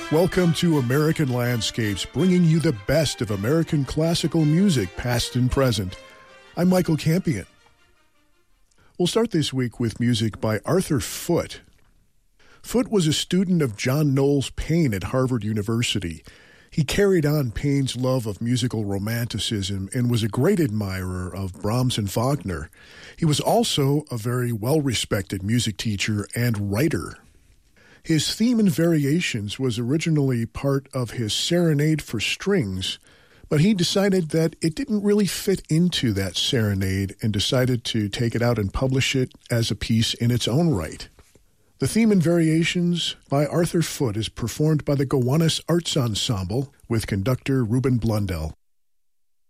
Welcome to American Landscapes, bringing you the best of American classical music, past and present. I'm Michael Campion. We'll start this week with music by Arthur Foote. Foote was a student of John Knowles Paine at Harvard University. He carried on Paine's love of musical romanticism and was a great admirer of Brahms and Wagner. He was also a very well-respected music teacher and writer. His theme and variations was originally part of his Serenade for Strings, but he decided that it didn't really fit into that serenade and decided to take it out and publish it as a piece in its own right. The theme and variations by Arthur Foote is performed by the Gowanus Arts Ensemble with conductor Ruben Blundell.